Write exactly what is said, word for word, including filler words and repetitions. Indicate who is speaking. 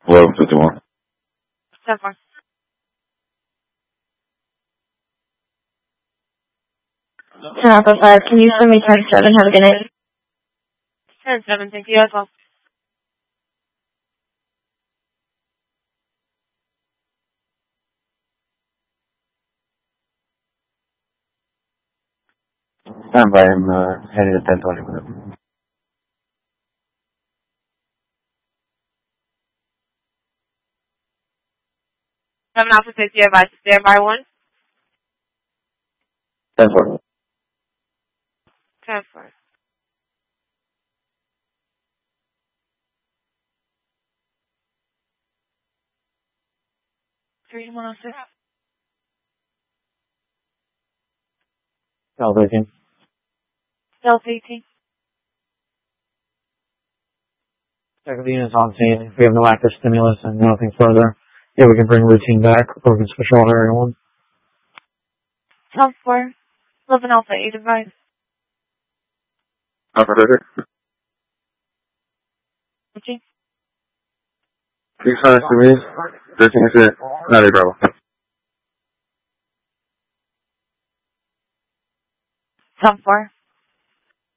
Speaker 1: eleven fifty-one.
Speaker 2: ten four.
Speaker 3: ten Alpha five, can you send me ten seven? Have a good night.
Speaker 2: ten seven, thank you as well.
Speaker 1: Stand by, I'm uh, headed at ten twenty minutes.
Speaker 2: seven Alpha six, you advise to stand by one.
Speaker 1: ten four.
Speaker 2: ten four. three one oh six.
Speaker 4: Delta eighteen.
Speaker 2: Delta eighteen.
Speaker 4: Check the units on scene. If we have no active stimulus and nothing further, yeah, we can bring routine back, or we can switch all to area one.
Speaker 2: ten four. eleven Alpha eight advise.
Speaker 1: Alpha thirty.
Speaker 2: Okay.
Speaker 1: Six five to me. thirteen incident. Not a Bravo.
Speaker 2: ten four.